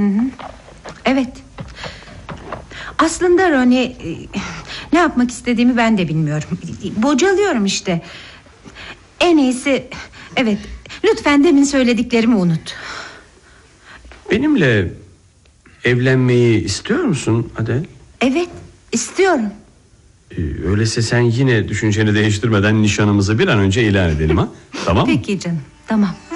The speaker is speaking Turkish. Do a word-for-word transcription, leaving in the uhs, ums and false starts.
Hı hı. Evet. Aslında Ronnie, ne yapmak istediğimi ben de bilmiyorum. Bocalıyorum işte. En iyisi, evet, lütfen demin söylediklerimi unut. Benimle evlenmeyi istiyor musun Adel? Evet, istiyorum. Ee, öyleyse sen yine düşünceni değiştirmeden nişanımızı bir an önce ilan edelim ha? Tamam mı? Peki canım, tamam.